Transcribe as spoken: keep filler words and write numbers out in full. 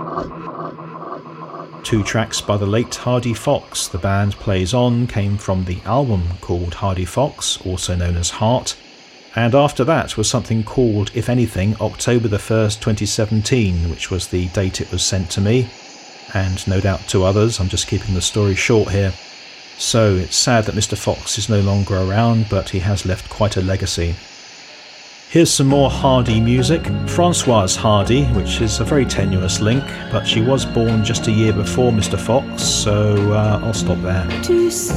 Two tracks by the late Hardy Fox, The Band Plays On, came from the album called Hardy Fox, also known as Heart, and after that was something called If Anything, October the first, twenty seventeen, which was the date it was sent to me, and no doubt to others. I'm just keeping the story short here. So it's sad that Mister Fox is no longer around, but he has left quite a legacy. Here's some more Hardy music. Françoise Hardy, which is a very tenuous link, but she was born just a year before Mister Fox, so uh, I'll stop there.